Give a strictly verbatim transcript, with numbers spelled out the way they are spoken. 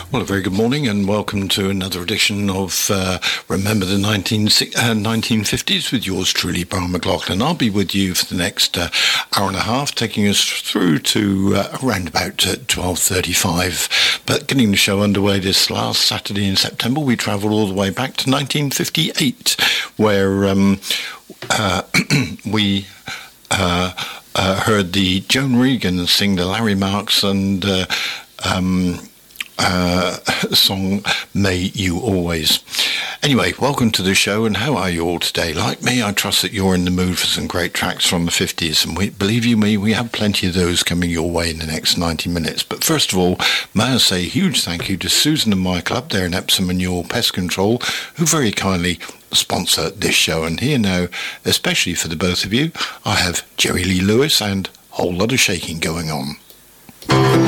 Well, a very good morning and welcome to another edition of uh, Remember the nineteen, uh, nineteen fifties with yours truly, Brian McLaughlin. I'll be with you for the next uh, hour and a half, taking us through to uh, around about uh, twelve thirty-five. But getting the show underway this last Saturday in September, we travelled all the way back to nineteen fifty-eight, where um, uh, we... Uh, uh, heard the Joan Regan sing the Larry Marks and uh, um, uh, song May You Always. Anyway, welcome to the show, and how are you all today? Like me, I trust that you're in the mood for some great tracks from the fifties, and we, believe you me, we have plenty of those coming your way in the next ninety minutes. But first of all, may I say a huge thank you to Susan and Michael up there in Epsom and Ewell Pest Control, who very kindly sponsor this show. And here now, especially for the both of you, I have Jerry Lee Lewis and a whole lot of shaking going on.